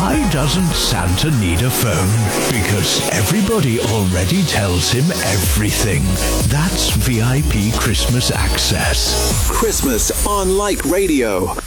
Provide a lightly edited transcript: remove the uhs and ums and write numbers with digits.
Why doesn't Santa need a phone? Because everybody already tells him everything. That's VIP Christmas access. Christmas on Light Radio.